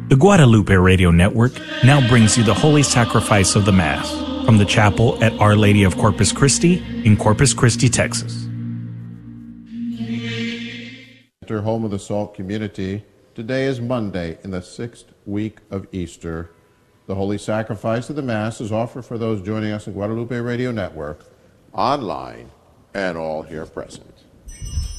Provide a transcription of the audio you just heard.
The Guadalupe Radio Network now brings you the Holy Sacrifice of the Mass from the chapel at Our Lady of Corpus Christi in Corpus Christi, Texas. Enter Home of the Salt community. Today is Monday in the 6th week of Easter. The Holy Sacrifice of the Mass is offered for those joining us in Guadalupe Radio Network, online, and all here present.